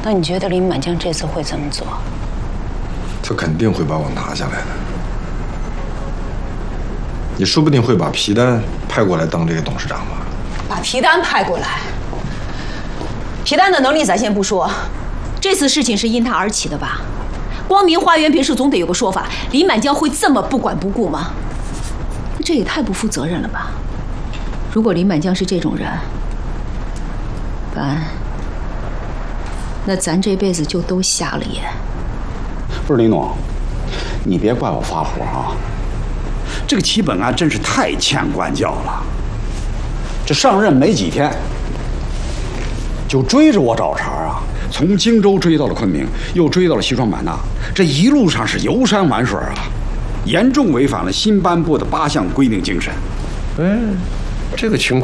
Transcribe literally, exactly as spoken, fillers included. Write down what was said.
那你觉得林满江这次会怎么做？ 他肯定会把我拿下来的。你说不定会把皮丹派过来当这个董事长吧？ 把皮丹派过来，皮丹的能力咱先不说，这次事情是因他而起的吧？光明花园平时总得有个说法，林满江会这么不管不顾吗？这也太不负责任了吧！如果林满江是这种人，咱那咱这辈子就都瞎了眼。 不是李总，你别怪我发火啊！这个齐本安真是太欠管教了。这上任没几天，就追着我找茬啊！从荆州追到了昆明，又追到了西双版纳，这一路上是游山玩水啊，严重违反了新颁布的八项规定精神。 哎，这个情况。